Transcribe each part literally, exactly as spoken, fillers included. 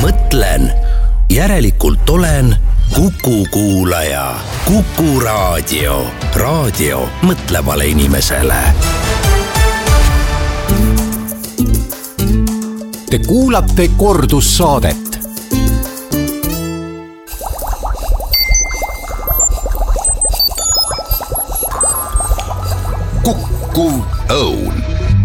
mõtlen, järelikult olen Kuku kuulaja. Kuku raadio. Raadio mõtlevale inimesele. Te kuulate kordussaadet. Kuku Õun.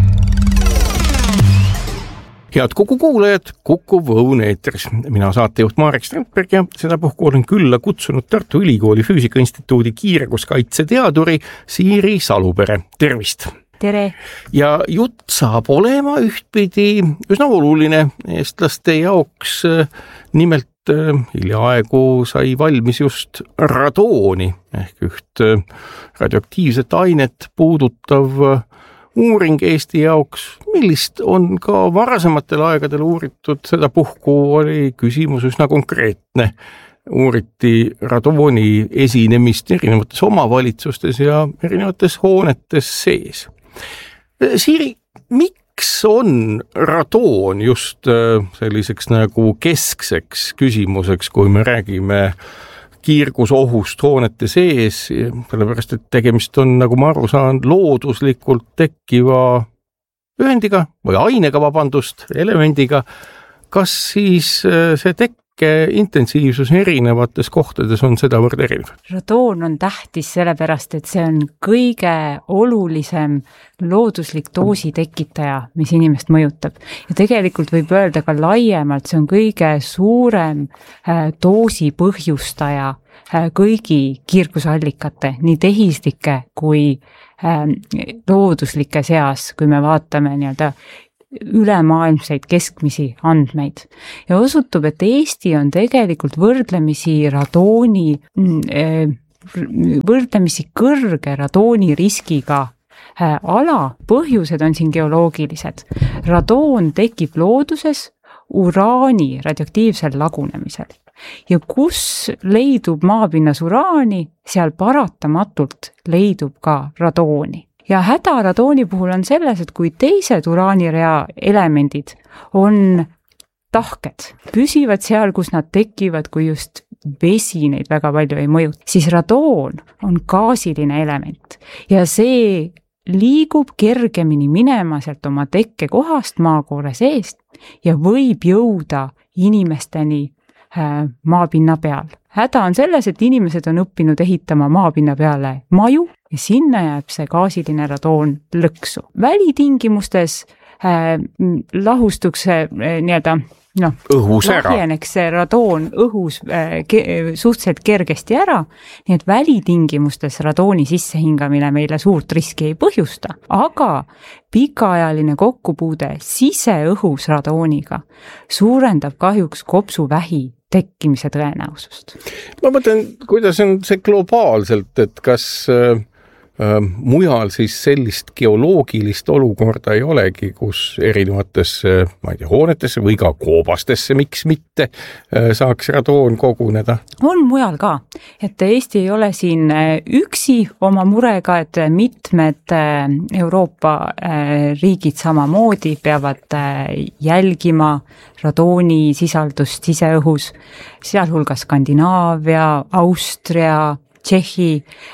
Head Kuku kuulajad, Kuku Õun eetris. Mina saatejuht Marek Strandberg ja sedapuhku olen külla kutsunud Tartu Ülikooli Füüsikainstituudi kiirguskaitseteaduri Siiri Salupere. Tervist! Tere! Ja jutt saab olema ühtpidi üsna oluline eestlaste jaoks. Nimelt hiljaaegu sai valmis just radooni ehk üht radioaktiivset ainet puudutav uuring Eesti jaoks, millist on ka varasematel aegadel uuritud, sedapuhku oli küsimus üsna konkreetne. Uuriti radooni esinemist erinevates omavalitsustes ja erinevates hoonetes sees. Siiri, miks on radoon just selliseks nagu keskseks küsimuseks, kui me räägime kiirgusohust hoonete sees, sellepärast et tegemist on, nagu ma aru saan, looduslikult tekkiva ühendiga või ainega, vabandust, elemendiga. Kas siis see tekke intensiivsus erinevates kohtades on sedavõrd erinev? Radoon on tähtis sellepärast, et see on kõige olulisem looduslik doosi tekitaja, mis inimest mõjutab. Ja tegelikult võib öelda ka laiemalt, see on kõige suurem doosi põhjustaja kõigi kiirgusallikate, nii tehislike kui looduslike seas, kui me vaatame nii-öelda ülemaailmseid keskmisi andmeid. Ja osutub, et Eesti on tegelikult võrdlemisi radooni, võrdlemisi kõrge radooni riskiga ala. Põhjused on siin geoloogilised. Radoon tekib looduses uraani radioaktiivsel lagunemisel. Ja kus leidub maapinnas uraani, seal paratamatult leidub ka radooni. Ja häda radooni puhul on selles, et kui teised uraanirea elemendid on tahked, püsivad seal, kus nad tekivad, kui just vesi neid väga palju ei mõjuta, siis radoon on gaasiline element ja see liigub kergemini minema sealt oma tekkekohast maakoore seest ja võib jõuda inimesteni maapinna peal. Häda on selles, et inimesed on õppinud ehitama maapinna peale maju ja sinna jääb see gaasiline radoon lõksu. Välitingimustes äh, lahustuks see äh, nii-öelda no, õhus ära. Lahjeneks see radoon õhus äh, ke- suhteliselt kergesti ära, nii et välitingimustes radooni sissehingamine meile suurt riski ei põhjusta, aga pikaajaline kokkupuude siseõhus radooniga suurendab kahjuks kopsuvähi tekkimise tõenäosust. Ma mõtlen, kuidas on see globaalselt, et kas äh, äh, mujal siis sellist geoloogilist olukorda ei olegi, kus erinevatesse, ma ei tea, hoonetesse või ka koobastesse, miks mitte, äh, saaks radoon koguneda? On mujal ka, et Eesti ei ole siin üksi oma murega, et mitmed Euroopa riigid samamoodi peavad jälgima radooni sisaldust siseõhus, sealhulgas Skandinaavia, Austria, Tšehhi.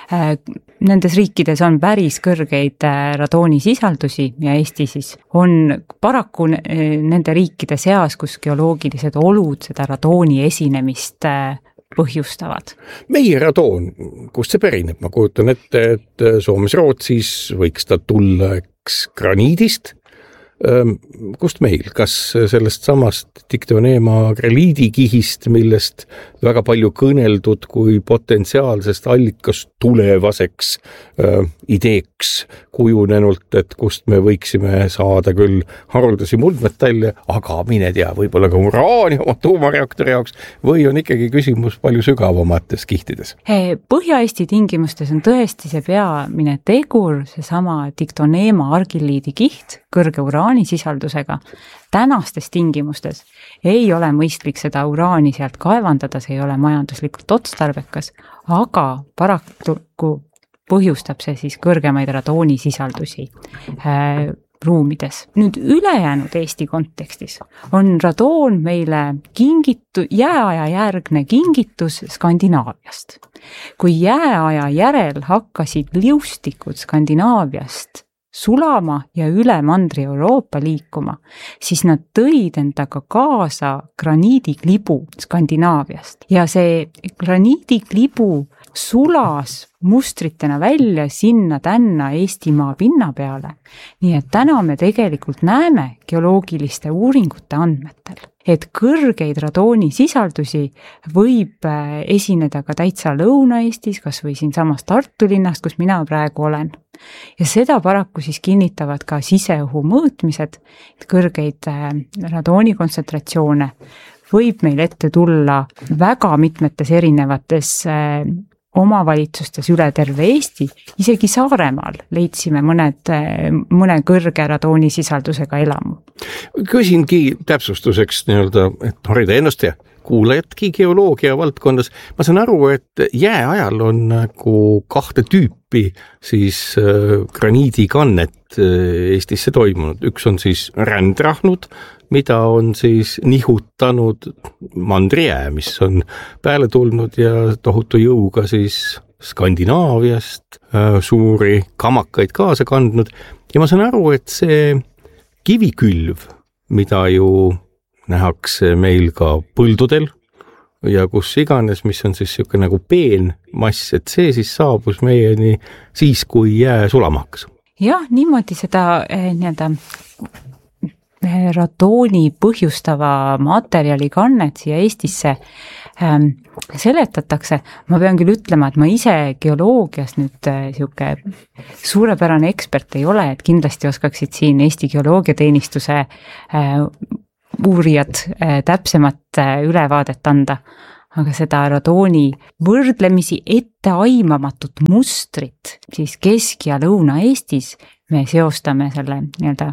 Nendes riikides on päris kõrgeid radooni sisaldusi ja Eesti siis on paraku nende riikide seas, kus geoloogilised olud seda radooni esinemist põhjustavad. Meie radoon, kust see pärineb? Ma kujutan ette, et Soomes, Rootsis võiks ta tulla eks graniidist. Kust meil? Kas sellest samast diktoneema greliidikihist, millest väga palju kõneldud kui potentsiaalsest allikast tulevaseks äh, ideeks kujunenult, et kust me võiksime saada küll haruldasi muldmetalle, aga mine tea, võib-olla ka uraani oma tuumareaktori jaoks, või on ikkagi küsimus palju sügavamates kihtides? Põhja-Eesti tingimustes on tõesti see peamine tegur, see sama diktoneema argilliidi kiht, kõrge uraani sisaldusega. Tänastes tingimustes ei ole mõistlik seda uraani sealt kaevandada, see ei ole majanduslikult otstarbekas, aga paraku põhjustab see siis kõrgemaid radooni sisaldusi ruumides. Nüüd ülejäänud Eesti kontekstis on radoon meile kingitu, jääaja järgne kingitus Skandinaaviast. Kui jääaja järel hakkasid liustikud Skandinaaviast sulama ja üle mandri Euroopa liikuma, siis nad tõid endaga kaasa graniidiklibu Skandinaaviast ja see graniidiklibu sulas mustritena välja sinna tänna Eestimaa pinna peale. Nii et täna me tegelikult näeme geoloogiliste uuringute andmetel, et kõrgeid radooni sisaldusi võib esineda ka täitsa Lõuna-Eestis, kas või siin samas Tartu linnast, kus mina praegu olen. Ja seda paraku siis kinnitavad ka siseõhu mõõtmised, et kõrgeid radooni kontsentratsioone võib meil ette tulla väga mitmetes erinevates omavalitsustes üle terve Eesti, isegi Saaremaal leidsime mõned, mõne kõrge radoonisisaldusega elamu. Küsingi täpsustuseks nii-öelda, et horida ennast ja kuulajatki geoloogia valdkondas. Ma saan aru, et jääajal on nagu kahte tüüpi siis graniidikannet Eestisse toimunud. Üks on siis rändrahnud, mida on siis nihutanud mandrijää, mis on pääle tulnud ja tohutu jõuga siis Skandinaaviast suuri kamakaid kaasa kandnud. Ja ma saan aru, et see kivikülv, mida ju nähakse meil ka põldudel ja kus iganes, mis on siis siuke nagu peen mass, et see siis saabus meieni siis, kui jää sulama hakkas. Jah, niimoodi seda eh, nii-öelda radooni põhjustava materjali kannet siia Eestisse ähm, seletatakse. Ma pean küll ütlema, et ma ise geoloogias nüüd äh, siuke suurepärane ekspert ei ole, et kindlasti oskaksid siin Eesti Geoloogiateenistuse äh, uurijad äh, täpsemat äh, ülevaadet anda. Aga seda radooni võrdlemisi etteaimamatut mustrit siis Kesk- ja Lõuna-Eestis me seostame selle nii-öelda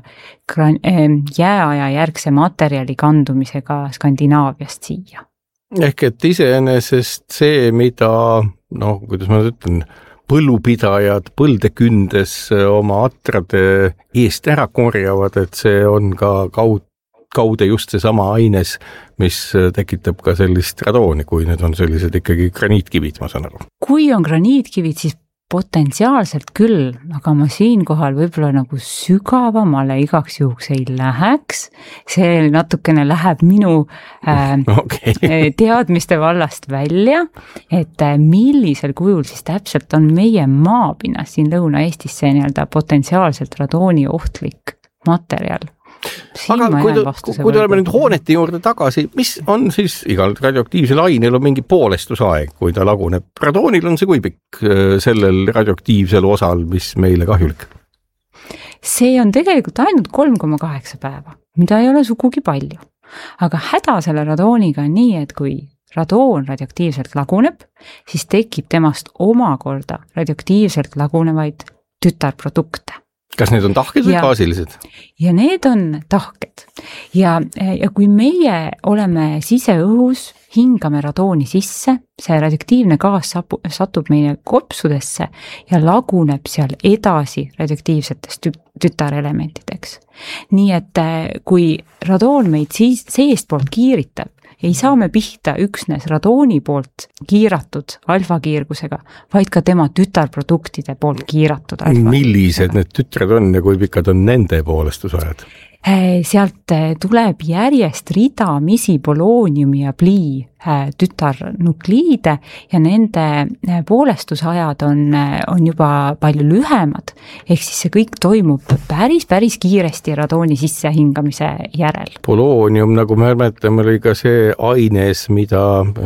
jääaja järgse materjali kandumisega Skandinaaviast siia. Ehk et iseenesest see, mida, noh, kuidas ma ütlen, põllupidajad põlde kündes oma atrade eest ära korjavad, et see on ka kaud, kaude just see sama aines, mis tekitab ka sellist radooni, kui need on sellised ikkagi graniitkivid, ma saan aru. Kui on graniitkivid, siis potentsiaalselt küll, aga ma siinkohal võib-olla nagu sügavamale igaks juhuks ei läheks. See natukene läheb minu äh, okay. teadmiste vallast välja, et millisel kujul siis täpselt on meie maapinnas siin Lõuna-Eestis see nii-öelda potentsiaalselt radooni ohtlik materjal. Siin aga kui, kui tuleme nüüd hoonete juurde tagasi, mis on siis igal radioaktiivsel ainel on mingi poolestusaeg, kui ta laguneb? Radoonil on see kui pikk sellel radioaktiivsel osal, mis meile kahjulik? See on tegelikult ainult kolm koma kaheksa päeva, mida ei ole sugugi palju. Aga häda selle radooniga on nii, et kui radoon radioaktiivselt laguneb, siis tekib temast omakorda radioaktiivselt lagunevaid tütarprodukte. Kas need on tahked või gaasilised? Ja need on tahked. Ja, ja kui meie oleme siseõhus, hingame radooni sisse, see radioaktiivne gaas satub meie kopsudesse ja laguneb seal edasi radioaktiivsetest tütarelementideks. Nii et kui radoon meid siis seest poolt kiiritab, ei saa me pihta üksnes radooni poolt kiiratud alfakiirgusega, vaid ka tema tütarproduktide poolt kiiratud alfakiirgusega. Millised need tütred on ja kui pikad on nende poolestusajad? Sealt tuleb järjest ridamisi polooniumi ja plii tütarnukliide ja nende poolestusajad on, on juba palju lühemad, ehk siis see kõik toimub päris, päris kiiresti radooni sissehingamise järel. Poloonium, nagu me mäletame, oli ka see aines, mida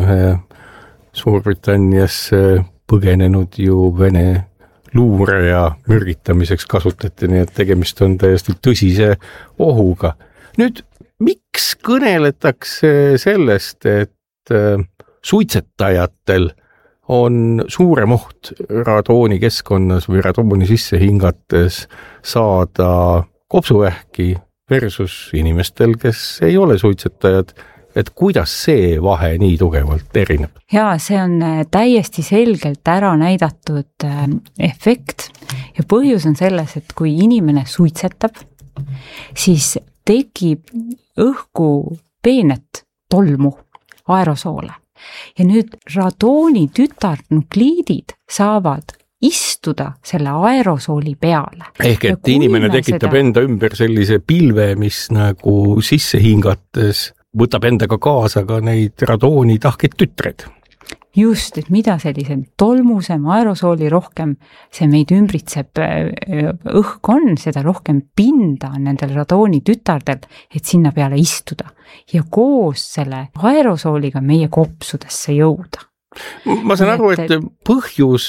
Suurbritannias põgenenud ju Vene luure ja mürgitamiseks kasutati, nii et tegemist on täiesti tõsise ohuga. Nüüd, miks kõneletakse sellest, et suitsetajatel on suurem oht radooni keskkonnas või radooni sisse hingates saada kopsuvähki versus inimestel, kes ei ole suitsetajad? Et kuidas see vahe nii tugevalt erineb? Jaa, see on täiesti selgelt ära näidatud efekt ja põhjus on selles, et kui inimene suitsetab, siis tekib õhku peenet tolmu, aerosoole. Ja nüüd radooni tütarnukliidid saavad istuda selle aerosooli peale. Ehk et inimene tekitab seda... enda ümber sellise pilve, mis nagu sisse hingates võtab endaga kaasa ka neid radooni tahkeid tütred. Just, et mida sellise tolmusem, aerosooli rohkem see meid ümbritseb õhk on, seda rohkem pinda on nendel radooni tütardel, et sinna peale istuda ja koos selle aerosooliga meie kopsudesse jõuda. Ma saan aru, et põhjus,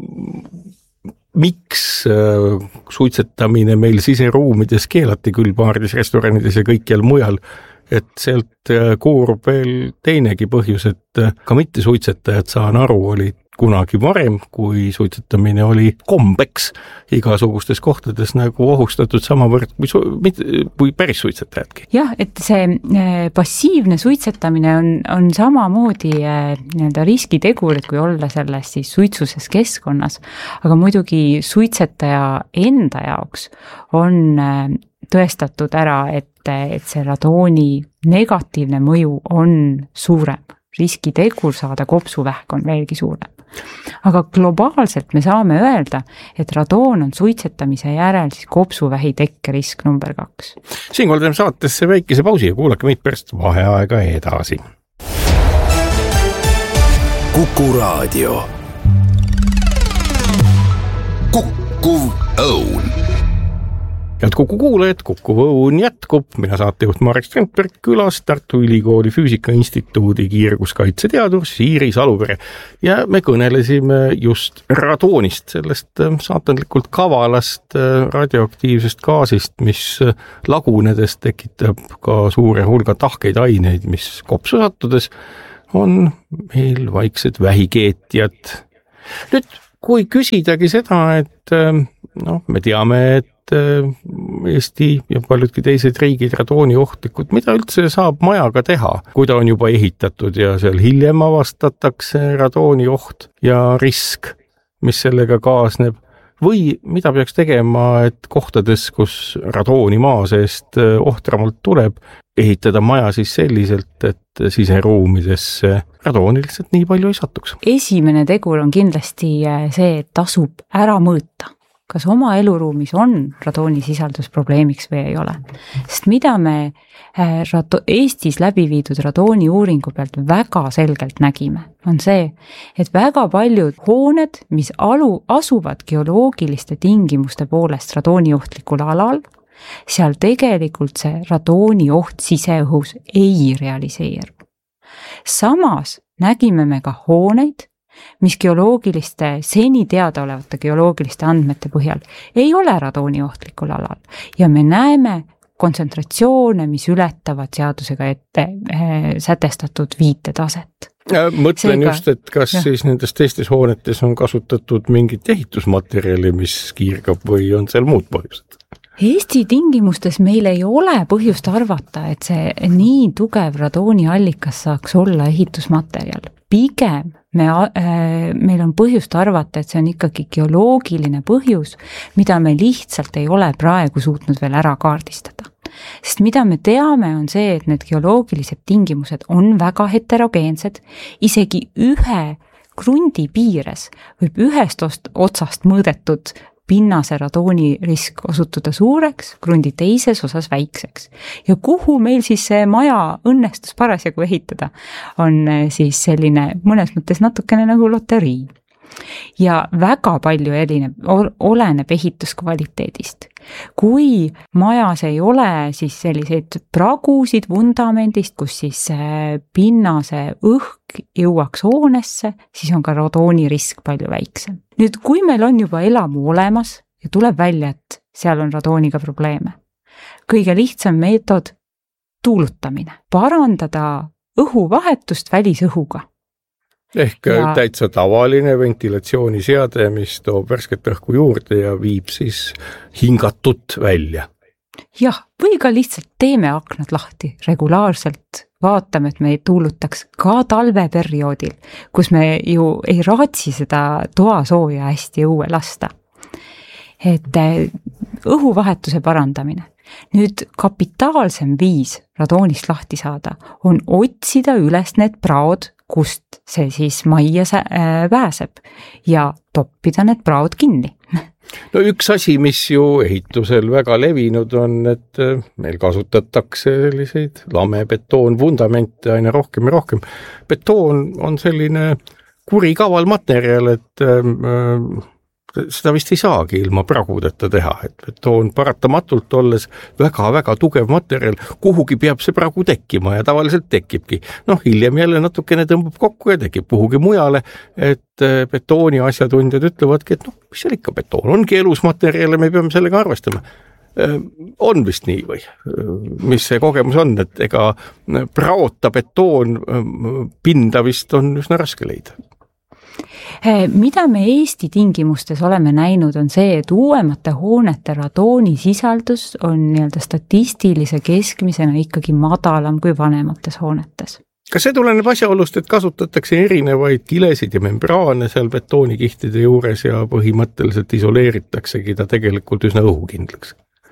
miks suitsetamine meil siseruumides keelati küll baarides, restoranides ja kõikjal mujal, et sealt koorub veel teinegi põhjus, et ka mitte suitsetajad, saan aru, olid kunagi varem, kui suitsetamine oli kombeks igasugustes kohtades nagu ohustatud samavõrd kui, su, kui päris suitsetajadki. Jah, et see passiivne suitsetamine on, on samamoodi nii-öelda riskitegur, kui olla selles siis suitsuses keskkonnas, aga muidugi suitsetaja enda jaoks on tõestatud ära, et, et see radooni negatiivne mõju on suurem. Riskitegur saada kopsuvähk on veelgi suurem. Aga globaalselt me saame öelda, et radoon on suitsetamise järel siis kopsuvähi tekkerisk number kaks. Siinkohal teeme saatesse väikese pausi ja kuulake meid pärast vaheaega edasi. Kuku Raadio. Kuku Õun. Head Kuku kuulajad, Kuku Õun jätkub, mina saatejuht Marek Strandberg külas Tartu Ülikooli Füüsika Instituudi kiirguskaitseteadur Siiri Saluvere ja me kõnelesime just radoonist, sellest saatandlikult kavalast radioaktiivsest gaasist, mis lagunedes tekitab ka suure hulga tahkeid aineid, mis kopsu sattudes on meil vaiksed vähikeetjad. Nüüd, kui küsidagi seda, et no, me teame, et Eesti ja paljudki teised riigid radooni ohtlikud, mida üldse saab majaga teha, kui ta on juba ehitatud ja seal hiljem avastatakse radooni oht ja risk, mis sellega kaasneb, või mida peaks tegema, et kohtades, kus radooni maa seest ohtramalt tuleb, ehitada maja siis selliselt, et siseruumidesse radooni lihtsalt nii palju ei satuks. Esimene tegur on kindlasti see, et tasub ära mõõta. Kas oma eluruumis on radooni sisaldus probleemiks või ei ole. Sest mida me Eestis läbi viidud radooni uuringu pealt väga selgelt nägime, on see, et väga paljud hooned, mis alu, asuvad geoloogiliste tingimuste poolest radooni ohtlikul alal, seal tegelikult see radooni oht siseõhus ei realiseeru. Samas nägime me ka hooneid, mis geoloogiliste, seni teadaolevate geoloogiliste andmete põhjal ei ole radooni ohtlikul alal ja me näeme kontsentratsioone, mis ületavad seadusega ette äh, sätestatud viitetaset. Mõtlen Seega, just, et kas jah. Siis nendes teistes hoonetes on kasutatud mingit ehitusmaterjali, mis kiirgab või on seal muud põhjused? Eesti tingimustes meil ei ole põhjust arvata, et see nii tugev radooni allikas saaks olla ehitusmaterjal. Pigem me, äh, meil on põhjust arvata, et see on ikkagi geoloogiline põhjus, mida me lihtsalt ei ole praegu suutnud veel ära kaardistada. Sest mida me teame on see, et need geoloogilised tingimused on väga heterogeensed, isegi ühe krundi piires võib ühest otsast mõõdetud pinnase radooni risk osutuda suureks, krundi teises osas väikseks. Ja kuhu meil siis see maja õnnestus parasjagu ehitada, on siis selline mõnes mõttes natukene nagu loterii. Ja väga palju elineb, oleneb ehituskvaliteedist. Kui majas ei ole siis selliseid pragusid vundamendist, kus siis pinnase õhk jõuaks hoonesse, siis on ka radooni risk palju väiksem. Nüüd, kui meil on juba elamu olemas ja tuleb välja, et seal on radooniga probleeme, kõige lihtsam meetod tuulutamine, parandada õhuvahetust välisõhuga. Ehk ja, täitsa tavaline ventilatsiooniseade, mis toob värsket õhku juurde ja viib siis hingatut välja. Jah, või ka lihtsalt teeme aknad lahti regulaarselt, vaatame, et me ei tuulutaks ka talveperioodil, kus me ju ei raatsi seda toasooja hästi õue lasta. Et õhuvahetuse parandamine. nüüd kapitaalsem viis radoonist lahti saada on otsida üles need praod, kust see siis majja pääseb ja toppida need praod kinni. No üks asi, mis ju ehitusel väga levinud on, et meil kasutatakse selliseid lame betoon vundamente aina rohkem ja rohkem. Betoon on selline kurikaval materjal, et äh, seda vist ei saagi ilma pragudeta teha, et betoon paratamatult olles väga-väga tugev materjal, kuhugi peab see pragu tekkima ja tavaliselt tekibki. Noh, hiljem jälle natukene tõmbab kokku ja tekib kuhugi mujale, et betooni asjatundjad ütlevadki, et noh, mis seal ikka betoon, ongi elus materjal ja me peame sellega arvestama. On vist nii või? Mis see kogemus on, et ega praota betoon pinda vist on üsna raske leida? Mida me Eesti tingimustes oleme näinud on see, et uuemate hoonete radooni sisaldus on nii-öelda statistilise keskmisena ikkagi madalam kui vanemates hoonetes. Kas see tuleneb asjaolust, et kasutatakse erinevaid kilesid ja membraane seal betoonikihtide juures ja põhimõtteliselt isoleeritaksegi ta tegelikult üsna õhukindlaks?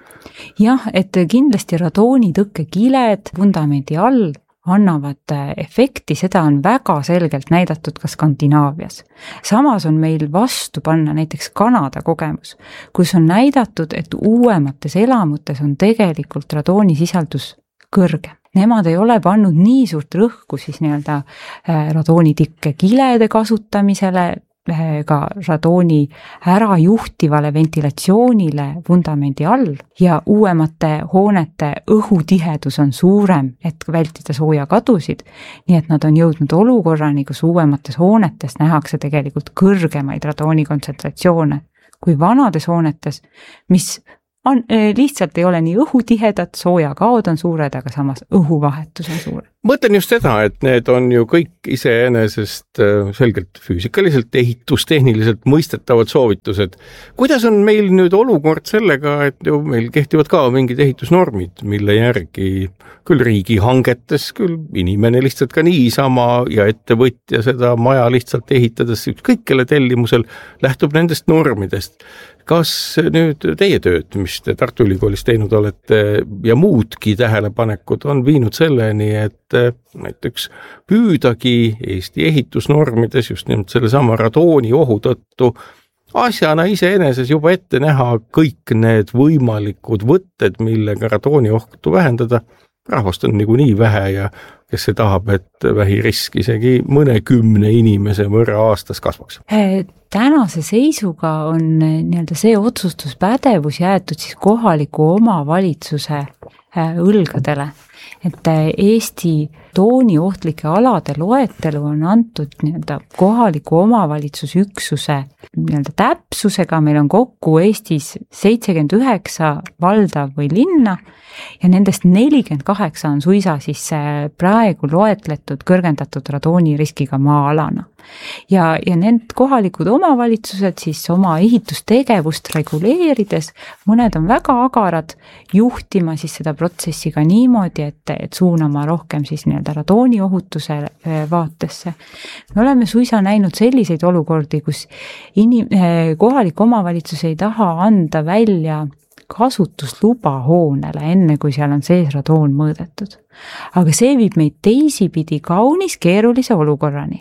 Jah, et kindlasti radoonitõkke kiled vundamendi all annavad efekti, seda on väga selgelt näidatud ka Skandinaavias. Samas on meil vastu panna näiteks Kanada kogemus, kus on näidatud, et uuemates elamutes on tegelikult radoonisisaldus kõrge. Nemad ei ole pannud nii suurt rõhku siis nii-öelda radoonitikke kilede kasutamisele, ka radooni ära juhtivale ventilatsioonile vundamendi all ja uuemate hoonete õhutihedus on suurem, et vältida sooja kadusid, nii et nad on jõudnud olukorrani, kus uuemates hoonetes nähakse tegelikult kõrgemaid radooni kontsentratsioone kui vanades hoonetes, mis on, lihtsalt ei ole nii õhutihedad, sooja kaod on suured, aga samas õhuvahetus on suur. Mõtlen just seda, et need on ju kõik iseenesest selgelt füüsikaliselt, ehitustehniliselt mõistetavad soovitused. Kuidas on meil nüüd olukord sellega, et ju meil kehtivad ka mingid ehitusnormid, mille järgi küll riigi hangetes, küll inimene lihtsalt ka niisama ja ettevõtja seda maja lihtsalt ehitades kõikele tellimusel lähtub nendest normidest. Kas nüüd teie tööd, mis te Tartu Ülikoolis teinud olete ja muudki tähelepanekud on viinud selleni, et näiteks püüdagi Eesti ehitusnormides just nimelt selle sama radooni ohu tõttu asjana iseeneses juba ette näha kõik need võimalikud võtted, millega radooni ohtu vähendada. Rahvast on nagu nii vähe ja kes see tahab, et vähirisk isegi mõne kümne inimese võrra aastas kasvaks. Tänase seisuga on nii-öelda see otsustuspädevus jäetud siis kohaliku omavalitsuse õlgadele, et Eesti radooni ohtlike alade loetelu on antud nii-öelda kohaliku omavalitsusüksuse nii-öelda täpsusega, meil on kokku Eestis seitsekümmend üheksa valda või linna ja nendest nelikümmend kaheksa on suisa siis praegu loetletud kõrgendatud radooniriskiga maa-alana. Ja, ja need kohalikud omavalitsused siis oma ehitustegevust reguleerides, mõned on väga agarad juhtima siis seda protsessi ka niimoodi, et, et suunama rohkem siis nii-öelda radooni ohutuse vaatesse. Me oleme suisa näinud selliseid olukordi, kus inim- kohalik omavalitsus ei taha anda välja kasutusluba hoonele, enne kui seal on sees radoon mõõdetud. Aga see viib meid teisipidi kaunis keerulise olukorrani.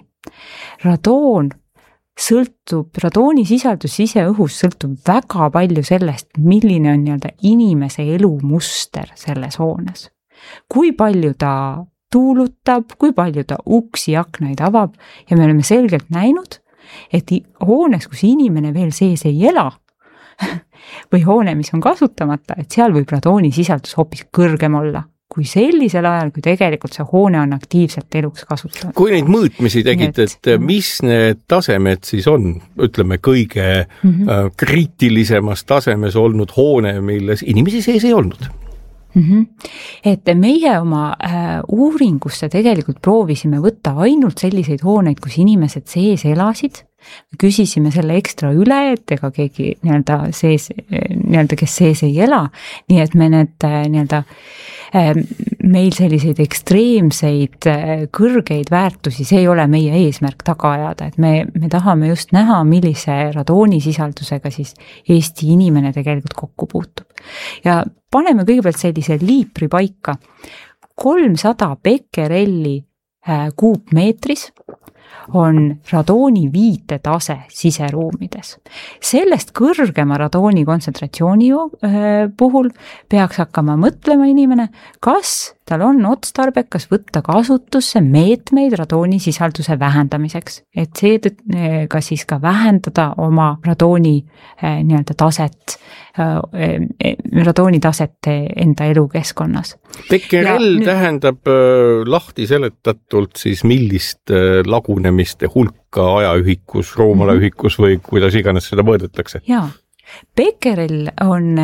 Radoon sõltub, radooni sisaldus siseõhus sõltub väga palju sellest, milline on nii-öelda inimese elumuster selles hoones. Kui palju ta tuulutab, kui palju ta uksi aknaid avab ja me oleme selgelt näinud, et hoones, kus inimene veel sees ei ela, või hoone, mis on kasutamata, et seal võib radooni sisaldus hoopis kõrgem olla, kui sellisel ajal, kui tegelikult see hoone on aktiivselt eluks kasutatud. Kui neid mõõtmisi tegid, et mis need tasemed siis on, ütleme kõige mm-hmm. kriitilisemas tasemes olnud hoone, milles inimesi sees ei olnud? Mm-hmm. Et meie oma äh, uuringusse tegelikult proovisime võtta ainult selliseid hooneid, kus inimesed sees elasid. Küsisime selle ekstra üle, et ega keegi nii-öelda sees, nii-öelda, kes sees ei ela, nii et me need nii-öelda meil selliseid ekstreemseid kõrgeid väärtusi, see ei ole meie eesmärk taga ajada, et me, me tahame just näha, millise radoonisisaldusega siis Eesti inimene tegelikult kokku puutub. ja paneme kõigepealt sellise liipri paika. kolmsada bekerelli kuupmeetris on radooni viitetase siseruumides. Sellest kõrgema radooni kontsentratsiooni puhul peaks hakkama mõtlema inimene, kas tal on otstarbekas võtta kasutusse meetmeid radooni sisalduse vähendamiseks, et see ka siis ka vähendada oma radooni nii-öelda taset, radooni taset enda elukeskkonnas. Bekerell nüüd... tähendab lahti seletatult siis millist lagunemiste hulka ajaühikus, ruumalaühikus või kuidas iganes seda mõõdetakse? Jaa, Bekerell on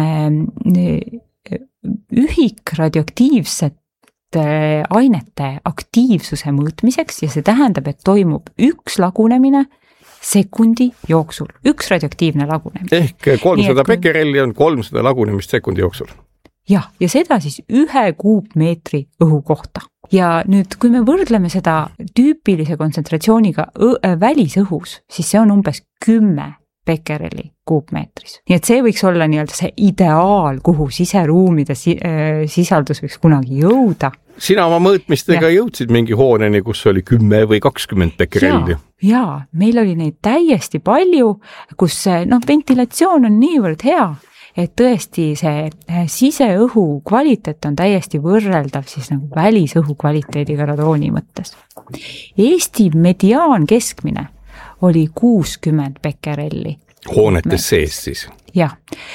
ühik radioaktiivset ainete aktiivsuse mõõtmiseks ja see tähendab, et toimub üks lagunemine sekundi jooksul, üks radioaktiivne lagunemine. Ehk kolmsada kui... bekerelli on kolmsada lagunemist sekundi jooksul. Jah, ja seda siis ühe kuupmeetri õhu kohta. Ja nüüd, kui me võrdleme seda tüüpilise kontsentratsiooniga õ- välisõhus, siis see on umbes kümme bekerelli kuupmeetris. Nii et see võiks olla nii-öelda see ideaal, kuhu siseruumide si- sisaldus võiks kunagi jõuda. Sina oma mõõtmistega ja. jõudsid mingi hooneni, kus oli kümme või kakskümmend bekerelli. Jaa, meil oli neid täiesti palju, kus noh, ventilatsioon on niivõrd hea, et tõesti see siseõhu kvaliteet on täiesti võrreldav siis nagu välisõhu kvaliteediga radooni mõttes. Eesti mediaan keskmine oli kuuskümmend bekerelli. Hoonetes sees siis? Jah,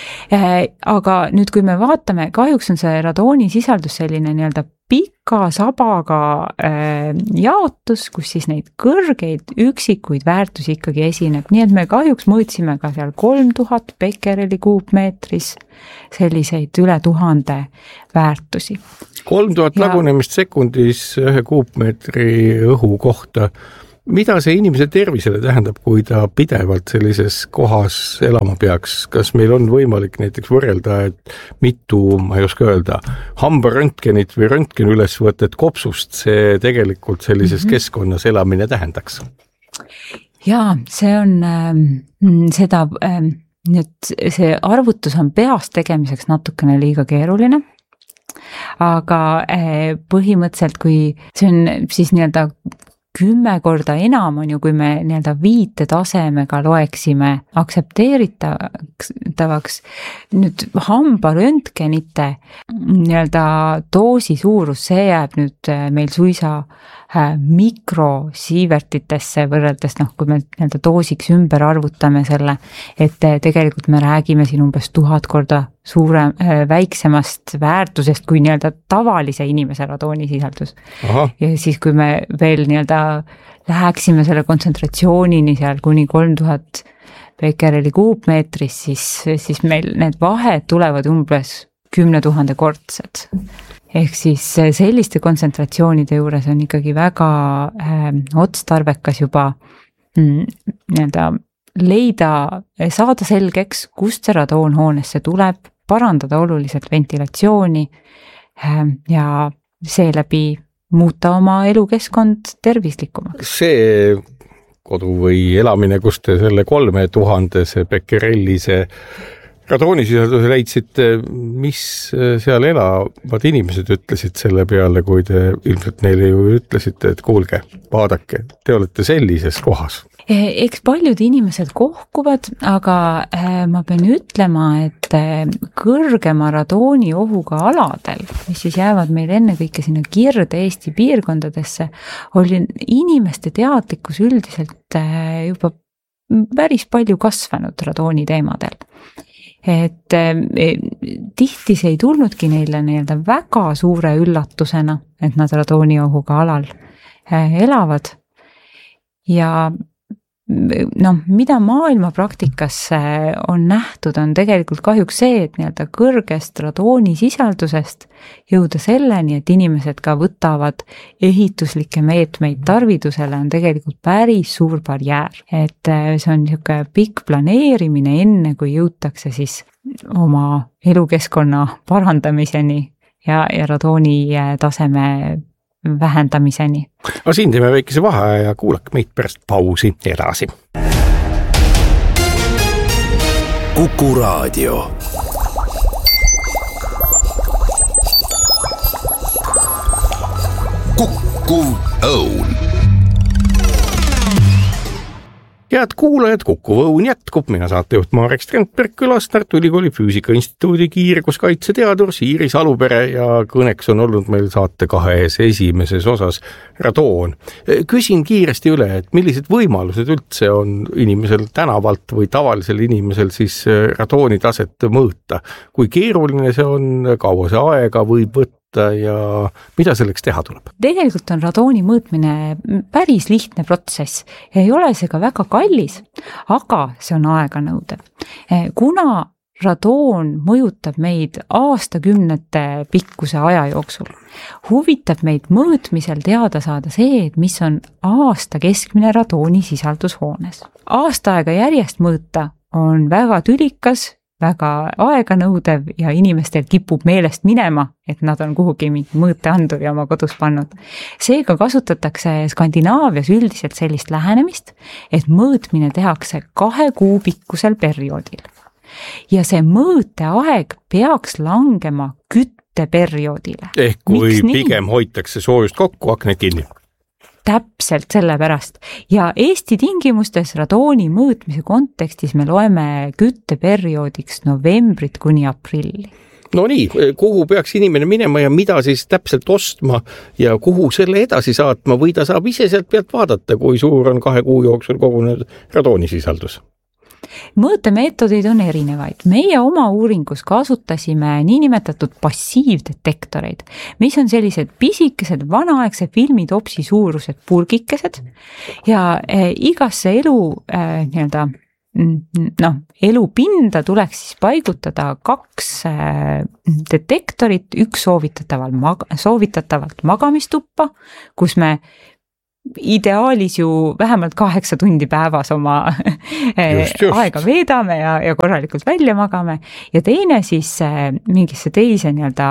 aga nüüd kui me vaatame, kahjuks on see radooni sisaldus selline nii-öelda pika sabaga jaotus, kus siis neid kõrgeid üksikuid väärtusi ikkagi esineb, nii et me kahjuks mõõtsime ka seal kolm tuhat bekerelli kuupmeetris selliseid üle tuhande väärtusi. kolm tuhat ja... lagunemist sekundis ühe kuupmeetri õhu kohta. Mida see inimese tervisele tähendab, kui ta pidevalt sellises kohas elama peaks? Kas meil on võimalik näiteks võrrelda, et mitu, ma ei oska öelda, hambaröntgenit või röntgeni ülesvõtet kopsust see tegelikult sellises mm-hmm. keskkonnas elamine tähendaks? Jaa, see on äh, seda, äh, nüüd see arvutus on peast tegemiseks natukene liiga keeruline, aga äh, põhimõtteliselt, kui see on siis nii-öelda kümme korda enam on ju, kui me nii-öelda viite tasemega loeksime aktsepteeritavaks. Nüüd hambaröntgenite nii-öelda doosi suurus, see jääb nüüd meil suisa mikrosiivertitesse võrreldes, noh, kui me nii-öelda doosiks ümber arvutame selle, et tegelikult me räägime siin umbes tuhat korda suurem, väiksemast väärtusest kui nii-öelda tavalise inimese radoonisisaldus. Aha. Ja siis, kui me veel nii-öelda läheksime selle kontsentratsioonini seal kuni kolm tuhat bekerelli kuupmeetris, siis, siis meil need vahed tulevad umbes kümne tuhande kordsed. Ehk siis selliste kontsentratsioonide juures on ikkagi väga äh, otstarbekas juba mm, nii-öelda leida, saada selgeks, kust see radoon hoonesse tuleb, parandada oluliselt ventilatsiooni äh, ja seeläbi muuta oma elukeskkond tervislikumaks. See kodu või elamine, kus te selle kolme tuhandese bekerellise radoonisisalduse leidsite, mis seal elavad inimesed ütlesid selle peale, kui te ilmselt neile ju ütlesite, et kuulge, vaadake, te olete sellises kohas. Eks paljud inimesed kohkuvad, aga ma pean ütlema, et kõrgema radooni ohuga aladel, mis siis jäävad meil ennekõike sinna Kirde-Eesti piirkondadesse, oli inimeste teadlikkus üldiselt juba päris palju kasvanud radooni teemadel. Et eh, tihti see ei tulnudki neile nii-öelda väga suure üllatusena, et nad radooniohuga alal eh, elavad. Ja noh, mida maailma praktikas on nähtud, on tegelikult kahjuks see, et nii-öelda kõrgest radoonisisaldusest jõuda selleni, et inimesed ka võtavad ehituslikke meetmeid tarvidusele, on tegelikult päris suur barjäär. Et see on niisugune pikk planeerimine enne, kui jõutakse siis oma elukeskkonna parandamiseni ja, ja radooni taseme vähendamiseni. Aga siin teeme väikese vahe ja kuulake meid pärast pausi edasi. Kuku Raadio. Kukkuv Õun. Head kuulajad, Kukkuv Õun jätkub, mina saatejuht Marek Strandberg külas Tartu Ülikooli Füüsika Instituudi kiirguskaitseteadur Siiri Salupere ja kõneks on olnud meil saate kahes esimeses osas radoon. Küsin kiiresti üle, et millised võimalused üldse on inimesel tänavalt või tavalisel inimesel siis radooni taset mõõta? Kui keeruline see on, kaua see aega võib võtta ja mida selleks teha tuleb? Tegelikult on radooni mõõtmine päris lihtne protsess. Ei ole see ka väga kallis, aga see on aeganõudev. Kuna radoon mõjutab meid aastakümnete pikkuse aja jooksul, huvitab meid mõõtmisel teada saada see, et mis on aasta keskmine radooni sisaldus hoones. Aasta aega järjest mõõta on väga tülikas, väga aeganõudev ja inimestel kipub meelest minema, et nad on kuhugi mingi mõõteanduri oma kodus pannud. Seega kasutatakse Skandinaavias üldiselt sellist lähenemist, et mõõtmine tehakse kahe kuu pikkusel perioodil. Ja see mõõteaeg peaks langema kütteperioodile. Ehk kui pigem hoitakse soojust kokku, akned kinni. Täpselt sellepärast. Ja Eesti tingimustes radooni mõõtmise kontekstis me loeme kütteperioodiks novembrit kuni aprilli. No nii, kuhu peaks inimene minema ja mida siis täpselt ostma ja kuhu selle edasi saatma või ta saab ise sealt pealt vaadata, kui suur on kahe kuu jooksul kogunenud radoonisisaldus? Mõõtemeetodeid on erinevaid. Meie oma uuringus kasutasime niinimetatud passiivdetektoreid, mis on sellised pisikesed vanaaegse filmitopsi suurused purgikesed ja eh, igasse elu eh, nii-öelda noh, elupinda tuleks siis paigutada kaks eh, detektorit, üks soovitatavalt, mag- soovitatavalt magamistuppa, kus me ideaalis ju vähemalt kaheksa tundi päevas oma just, just. aega veedame ja, ja korralikult välja magame ja teine siis mingisse teise nii-öelda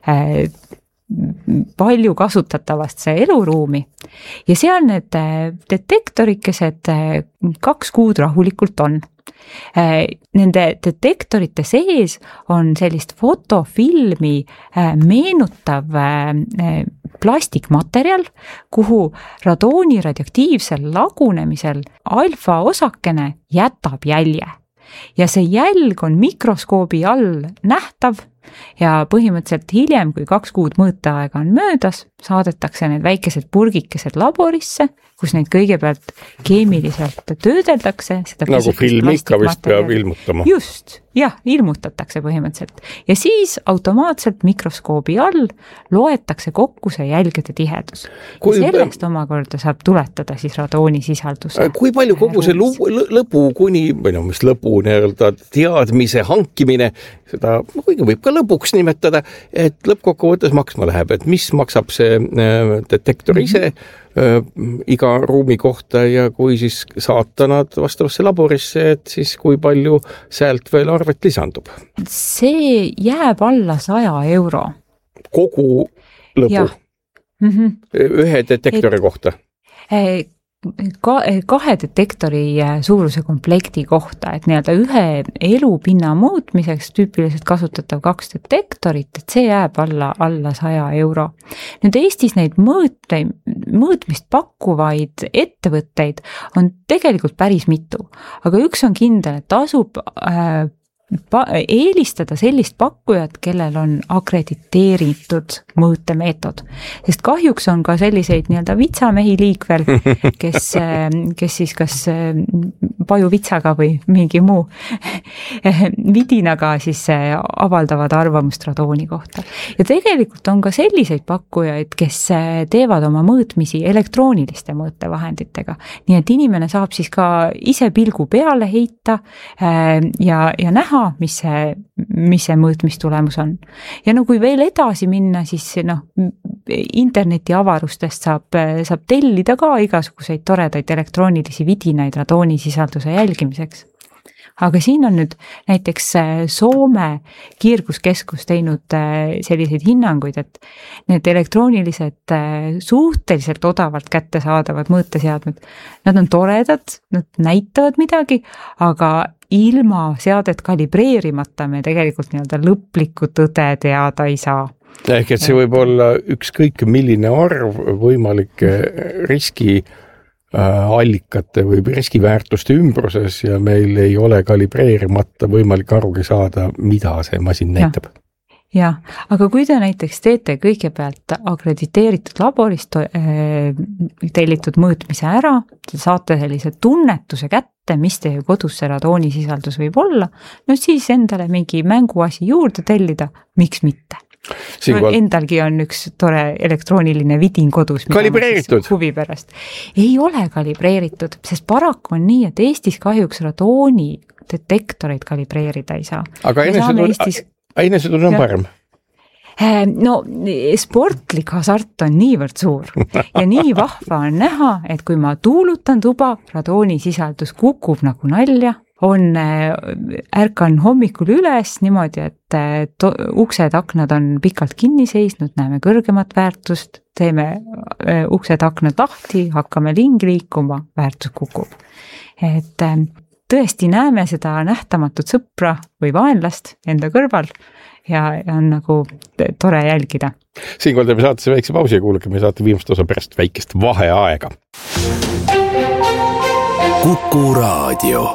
palju kasutatavasse eluruumi ja seal need detektorikesed kaks kuud rahulikult on. Nende detektorite sees on sellist fotofilmi meenutav plastikmaterjal, kuhu radooni radioaktiivsel lagunemisel alfa osakene jätab jälje. Ja see jälg on mikroskoobi all nähtav ja põhimõtteliselt hiljem, kui kaks kuud mõõteaega on möödas, saadetakse need väikesed purgikesed laborisse, kus neid kõigepealt keemiliselt töödeldakse. Seda nagu film ikka vist peab ilmutama. Just, jah, ilmutatakse põhimõtteliselt. Ja siis automaatselt mikroskoobi all loetakse kokku see jälgede tihedus. Kui... Sellest omakorda saab tuletada siis radooni sisalduse. Kui palju kogu see lõpu kuni, või no mis lõpu nii-öelda teadmise hankimine, seda kuigi võib ka lõpuks nimetada, et lõppkokkuvõttes maksma läheb, et mis maksab see detektor ise mm-hmm. iga ruumi kohta ja kui siis saata nad vastavasse laborisse, et siis kui palju sealt veel arvet lisandub? See jääb alla saja euro. Kogu lõpu? Mm-hmm. Ühe detektori et, kohta? Ka, kahe detektori suuruse komplekti kohta, et nii-öelda ühe elupinna muutmiseks tüüpiliselt kasutatav kaks detektorit, et see jääb alla, alla saja euro. Nüüd Eestis neid mõõte, mõõtmist pakkuvaid ettevõtteid on tegelikult päris mitu, aga üks on kindel, et tasub äh, Pa- eelistada sellist pakkujat, kellel on akrediteeritud mõõtemeetod. Sest kahjuks on ka selliseid nii-öelda vitsamehi liikvel, kes, kes siis kas pajuvitsaga või mingi muu vidinaga siis avaldavad arvamust radooni kohta. Ja tegelikult on ka selliseid pakkujaid, kes teevad oma mõõtmisi elektrooniliste mõõtevahenditega. Nii et inimene saab siis ka ise pilgu peale heita ja, ja näha, mis see, mis see mõõtmistulemus on. Ja no kui veel edasi minna, siis noh, interneti avarustest saab, saab tellida ka igasuguseid toredaid elektroonilisi vidinaid radoonisisalduse jälgimiseks. Aga siin on nüüd näiteks Soome kiirguskeskus teinud selliseid hinnanguid, et need elektroonilised suhteliselt odavalt kättesaadavad mõõteseadmed, nad on toredad, nad näitavad midagi, aga ilma seadet kalibreerimata me tegelikult nii-öelda lõplikku tõde teada ei saa. ehk et see võib olla ükskõik milline arv võimalike riski allikate või riskiväärtuste ümbruses ja meil ei ole kalibreerimata võimalik arugi saada, mida see masin näitab. Jah, aga kui te näiteks teete kõigepealt akrediteeritud laborist tellitud mõõtmise ära, te saate sellise tunnetuse kätte, mis teie kodus see radoonisisaldus võib olla, no siis endale mingi mänguasi juurde tellida, miks mitte? Siinkohal... Endalgi on üks tore elektrooniline vidin kodus. Kalibreeritud? Huvi pärast. Ei ole kalibreeritud, sest paraku on nii, et Eestis kahjuks radooni detektoreid kalibreerida ei saa. Aga enesetunne Eestis... enesetunne on parem? No sportlik hasart on niivõrd suur ja nii vahva on näha, et kui ma tuulutan tuba, radoonisisaldus kukub nagu nalja, on, ärkan hommikul üles niimoodi, et to, uksed, aknad on pikalt kinni seisnud, näeme kõrgemat väärtust, teeme uksed, aknad lahti, hakkame ringi liikuma, väärtus kukub. Et tõesti näeme seda nähtamatut sõpra või vaenlast enda kõrval ja, ja on nagu tore jälgida. Siinkohal teeme saatesse väikse pausi ja kuulake me saate viimast osa pärast väikest vaheaega. Kuku Raadio.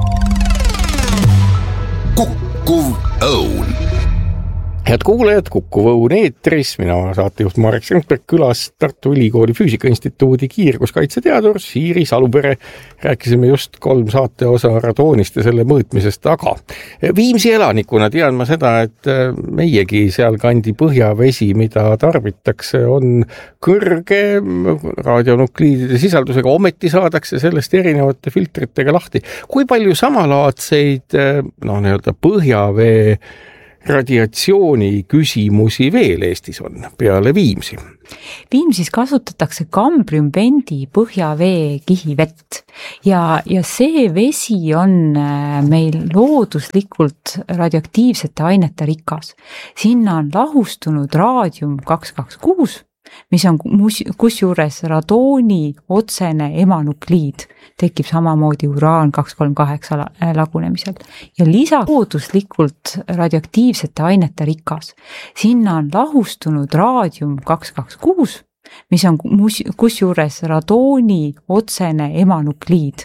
Kukkuv Õun. Head kuulajad, Kukkuv Õun eetris, mina saatejuht Marek Srensberg külas Tartu Ülikooli Füüsikainstituudi kiirguskaitseteadur Siiri Salupere. Rääkisime just kolm saate osa radoonist ja selle mõõtmisest, aga Viimsi elanikuna tean ma seda, et meiegi seal kandi põhjavesi, mida tarbitakse, on kõrge radionukliidide sisaldusega, ometi saadakse sellest erinevate filtritega lahti. Kui palju samalaadseid no, nii-öelda põhjavee radiatsiooni küsimusi veel Eestis on peale Viimsi? Viimsis kasutatakse kambriumbendi põhjavee kihivett ja, ja see vesi on meil looduslikult radioaktiivsete ainete rikas. Sinna on lahustunud raadium kaks kaks kuus, mis on kusjuures radooni otsene emanukliid, tekib samamoodi uraan kaks kolm kaheksa lagunemisel ja lisa looduslikult radioaktiivsete ainete rikas. Sinna on lahustunud raadium kaks kaks kuus, mis on kusjuures radooni otsene emanukliid,